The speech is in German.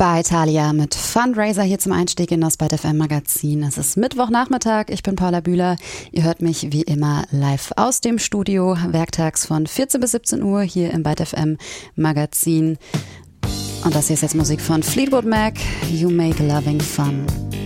Bei Thalia mit Fundraiser hier zum Einstieg in das Byte FM Magazin. Es ist Mittwochnachmittag, ich bin Paula Bühler. Ihr hört mich wie immer live aus dem Studio, werktags von 14 bis 17 Uhr hier im Byte FM Magazin. Und das hier ist jetzt Musik von Fleetwood Mac, You Make Loving Fun.